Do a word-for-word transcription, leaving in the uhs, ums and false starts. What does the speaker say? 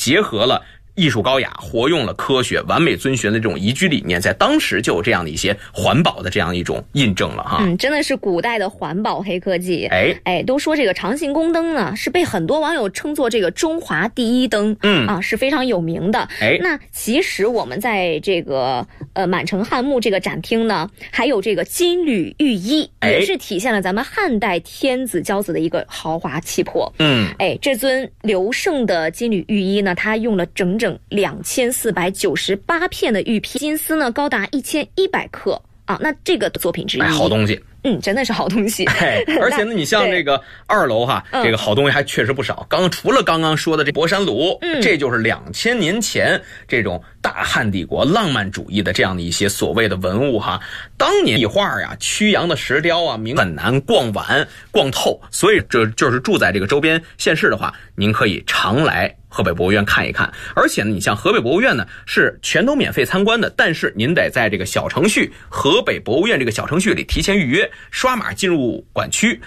结合了艺术高雅，活用了科学，完美遵循的这种宜居理念，在当时就有这样的一些环保的这样一种印证了哈。 嗯，真的是古代的环保黑科技。 哎哎，都说这个长信宫灯呢，是被很多网友称作这个中华第一灯， 嗯啊，是非常有名的。 哎， 那其实我们在这个呃满城汉墓这个展厅呢，还有这个金缕玉衣， 哎也是体现了咱们汉代天子骄子的一个豪华气魄。 嗯， 哎，这尊刘胜的金缕玉衣呢，它用了整整两千四百九十八片的玉片，金丝呢高达一千一百克啊。那这个作品之一， 哎，好东西。 嗯，真的是好东西。 哎，而且呢，你像这个二楼哈，这个好东西还确实不少。刚刚除了刚刚说的这博山炉，嗯，这就是两千年前这种大汉帝国浪漫主义的这样的一些所谓的文物哈。当年壁画呀、曲阳的石雕啊，明很难逛完逛透，所以这就是住在这个周边县市的话，您可以常来河北博物院看一看。而且呢，你像河北博物院呢是全都免费参观的，但是您得在这个小程序河北博物院这个小程序里提前预约，刷码进入馆区。